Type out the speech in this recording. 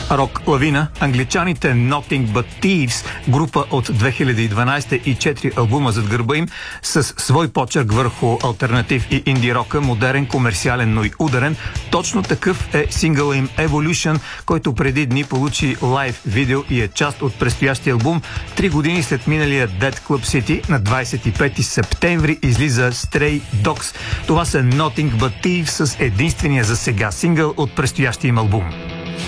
Рок лавина, англичаните Nothing But Thieves, група от 2012 и 4 албума зад гърба им, с свой почерк върху алтернатив и инди рока, модерен, комерциален, но и ударен. Точно такъв е сингъла им Evolution, който преди дни получи лайв видео и е част от предстоящия албум. 3 години след миналия Dead Club City, на 25 септември излиза Stray Dogs. Това са Nothing But Thieves с единствения за сега сингъл от предстоящия им албум.